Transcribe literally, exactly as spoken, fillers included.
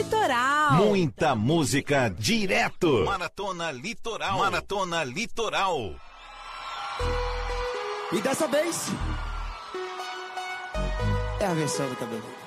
Litoral. Muita música direto. Maratona Litoral. Maratona Litoral. E dessa vez é a versão do cabelo.